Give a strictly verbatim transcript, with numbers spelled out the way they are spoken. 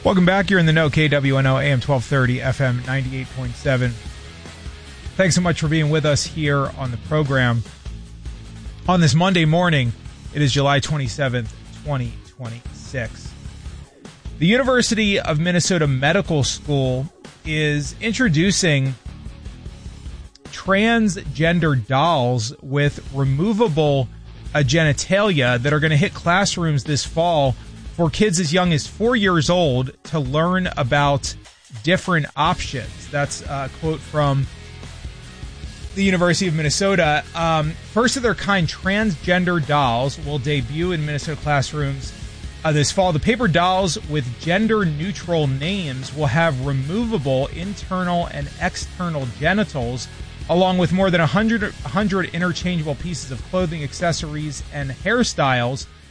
Welcome back. You're in the know, K W N O, A M twelve thirty, F M ninety-eight point seven. Thanks so much for being with us here on the program. On this Monday morning, it is July twenty-seventh, twenty twenty-six. The University of Minnesota Medical School is introducing transgender dolls with removable uh, genitalia that are going to hit classrooms this fall for kids as young as four years old to learn about different options. That's a quote from the University of Minnesota. Um, first of their kind transgender dolls will debut in Minnesota classrooms uh, this fall. The paper dolls with gender-neutral names will have removable internal and external genitals, along with more than one hundred, one hundred interchangeable pieces of clothing, accessories, and hairstyles